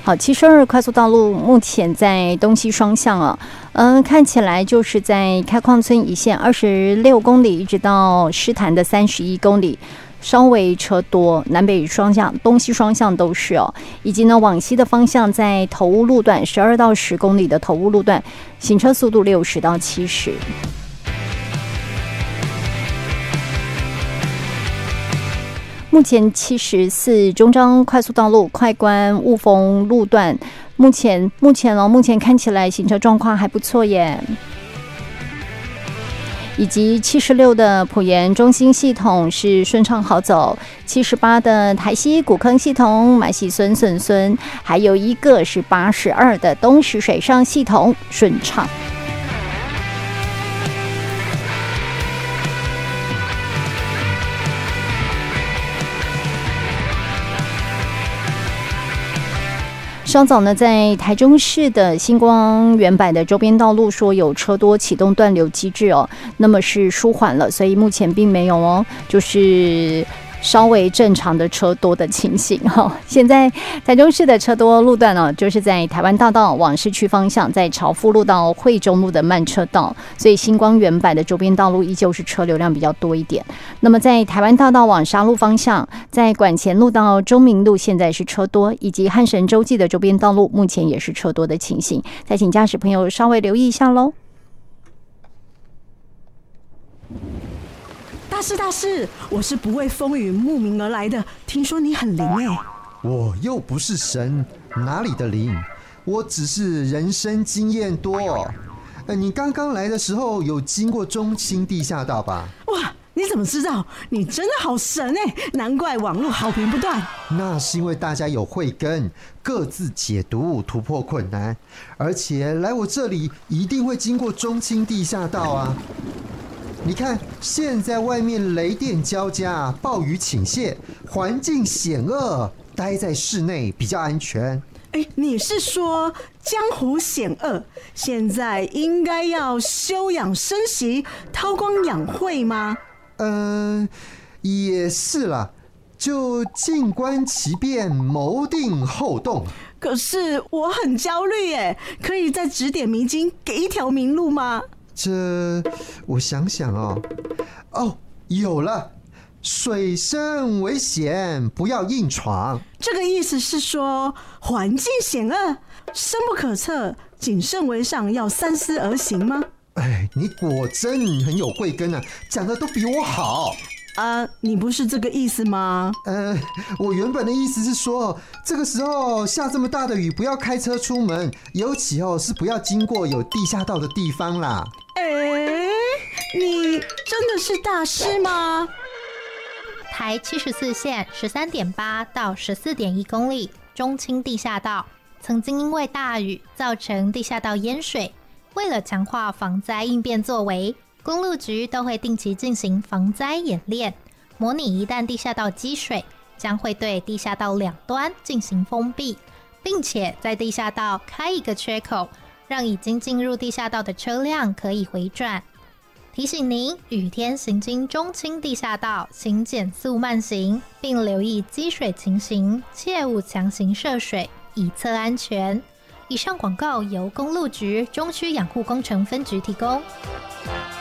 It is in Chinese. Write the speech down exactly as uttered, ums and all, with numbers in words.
好，七十二快速道路目前在东西双向啊，嗯，看起来就是在开矿村一线二十六公里，一直到狮潭的三十一公里。稍微车多，南北双向、东西双向都是哦，以及呢往西的方向，在头屋路段十二到十公里的头屋路段，行车速度六十到七十。目前七十四中彰快速道路快关雾峰路段，目前目前哦，目前看起来行车状况还不错耶。以及七十六的埔盐中心系统是顺畅好走，七十八的台西古坑系统买西孙孙孙，还有一个是八十二的东石水上系统顺畅。稍早呢，在台中市的星光远百的周边道路说有车多启动断流机制哦，那么是舒缓了，所以目前并没有哦，就是稍微正常的车多的情形哈、哦。现在台中市的车多路段呢、哦，就是在台湾大道往市区方向，在朝福路到惠中路的慢车道，所以星光远百的周边道路依旧是车流量比较多一点。那么在台湾大道往沙鹿方向，在管前路到中明路现在是车多，以及汉神洲际的周边道路目前也是车多的情形，再请驾驶朋友稍微留意一下喽。 大师大师，我是不畏风雨慕名而来的，听说你很灵哎。 我又不是神，哪里的灵？我只是人生经验多。呃，你刚刚来的时候有经过中清地下道吧？ 哇，你怎么知道？你真的好神哎，难怪网络好评不断。 那是因为大家有慧根，各自解读突破困难，而且来我这里一定会经过中清地下道啊。你看，现在外面雷电交加，暴雨倾泻，环境险恶，待在室内比较安全。 哎，你是说江湖险恶，现在应该要休养生息，韬光养晦吗？ 嗯、呃，也是啦，就静观其变，谋定后动。 可是我很焦虑耶，可以再指点迷津，给一条明路吗？ 这，我想想哦，哦，有了，水深危险，不要硬闯。 这个意思是说，环境险恶，深不可测，谨慎为上，要三思而行吗？ 哎，你果真很有慧根啊，讲的都比我好。 啊，你不是这个意思吗？ 呃，我原本的意思是说，这个时候下这么大的雨，不要开车出门，尤其哦是不要经过有地下道的地方啦。 哎，你真的是大师吗？ 台七十四线十三点八到十四点一公里中清地下道，曾经因为大雨造成地下道淹水，为了强化防灾应变作为，公路局都会定期进行防灾演练，模拟一旦地下道积水，将会对地下道两端进行封闭，并且在地下道开一个缺口，让已经进入地下道的车辆可以回转。提醒您，雨天行经中清地下道，请减速慢行，并留意积水情形，切勿强行涉水，以策安全。以上广告由公路局中区养护工程分局提供。